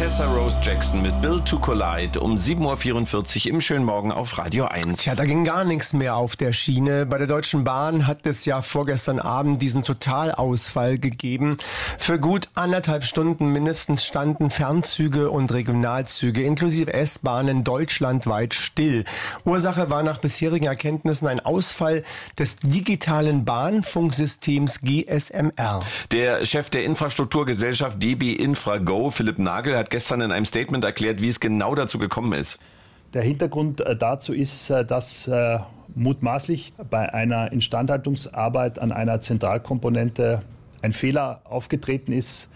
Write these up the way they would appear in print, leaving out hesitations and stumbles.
Tessa Rose Jackson mit Built to Collide um 7.44 Uhr im schönen Morgen auf Radio 1. Tja, da ging gar nichts mehr auf der Schiene. Bei der Deutschen Bahn hat es ja vorgestern Abend diesen Totalausfall gegeben. Für gut 1,5 Stunden mindestens standen Fernzüge und Regionalzüge inklusive S-Bahnen deutschlandweit still. Ursache war nach bisherigen Erkenntnissen ein Ausfall des digitalen Bahnfunksystems GSMR. Der Chef der Infrastrukturgesellschaft DB Infrago, Philipp Nagel, hat gestern in einem Statement erklärt, wie es genau dazu gekommen ist. Der Hintergrund dazu ist, dass mutmaßlich bei einer Instandhaltungsarbeit an einer Zentralkomponente ein Fehler aufgetreten ist,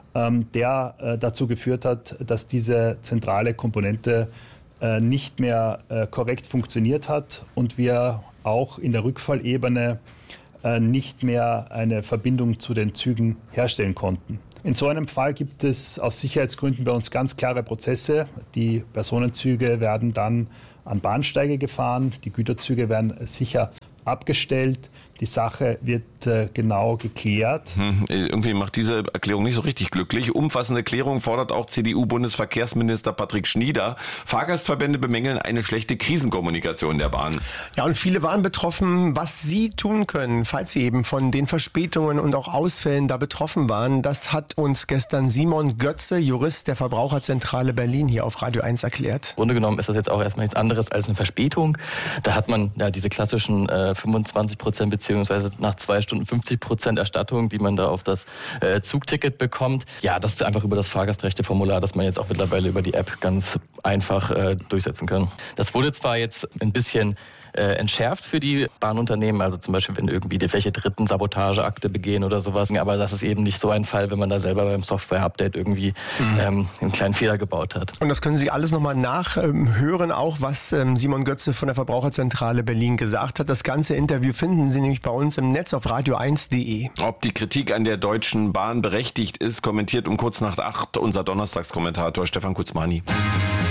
der dazu geführt hat, dass diese zentrale Komponente nicht mehr korrekt funktioniert hat und wir auch in der Rückfallebene nicht mehr eine Verbindung zu den Zügen herstellen konnten. In so einem Fall gibt es aus Sicherheitsgründen bei uns ganz klare Prozesse. Die Personenzüge werden dann an Bahnsteige gefahren, die Güterzüge werden sicher abgestellt. Die Sache wird genau geklärt. Irgendwie macht diese Erklärung nicht so richtig glücklich. Umfassende Klärung fordert auch CDU-Bundesverkehrsminister Patrick Schnieder. Fahrgastverbände bemängeln eine schlechte Krisenkommunikation der Bahn. Ja, und viele waren betroffen, was sie tun können, falls sie eben von den Verspätungen und auch Ausfällen da betroffen waren. Das hat uns gestern Simon Götze, Jurist der Verbraucherzentrale Berlin, hier auf Radio 1 erklärt. Im Grunde genommen ist das jetzt auch erstmal nichts anderes als eine Verspätung. Da hat man ja diese klassischen 25% beziehungsweise nach 2 Stunden 50% Erstattung, die man da auf das Zugticket bekommt. Ja, das ist einfach über das Fahrgastrechteformular, das man jetzt auch mittlerweile über die App ganz einfach durchsetzen kann. Das wurde zwar jetzt ein bisschen entschärft für die Bahnunternehmen, also zum Beispiel, wenn irgendwie die welche dritten Sabotageakte begehen oder sowas. Aber das ist eben nicht so ein Fall, wenn man da selber beim Software-Update irgendwie einen kleinen Fehler gebaut hat. Und das können Sie alles nochmal nachhören, auch was Simon Götze von der Verbraucherzentrale Berlin gesagt hat. Das ganze Interview finden Sie nämlich bei uns im Netz auf radio1.de. Ob die Kritik an der Deutschen Bahn berechtigt ist, kommentiert um kurz nach 8 unser Donnerstagskommentator Stefan Kutzmani.